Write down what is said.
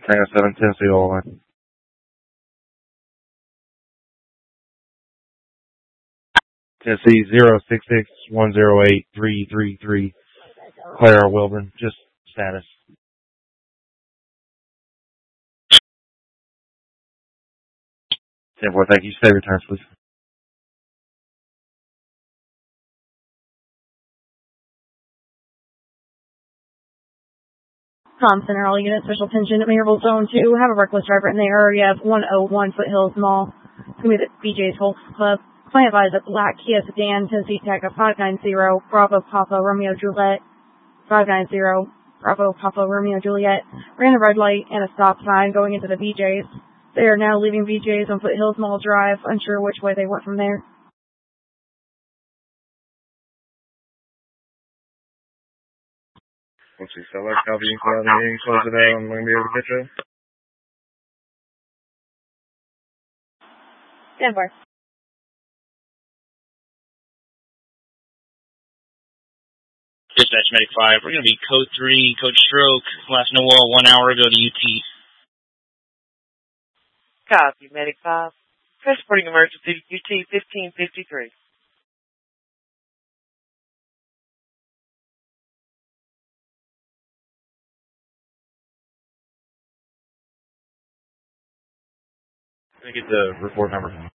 Tango 7, Tennessee Oil Line. Tennessee 066108333. Clara Wilburn. Just status. 10-4, thank you. Stay returns, please. Center, all units, special attention at Mayorville Zone 2. Have a reckless driver in the area of 101 Foothills Mall. It's going to be the BJ's Holtz Club. Client advised that black Kia sedan, Tennessee Tech 590, Bravo Papa Romeo Juliet, 590, Bravo Papa Romeo Juliet, ran a red light and a stop sign going into the BJ's. They are now leaving BJ's on Foothills Mall Drive, unsure which way they went from there. Let's see, seller, copy, close it out, I'm going to be able to get you. Denver. Dispatch Medic 5, we're going to be code 3, code stroke, last Noel 1 hour ago to UT. Copy, Medic 5. Transporting emergency UT 1553. Let me get the report number.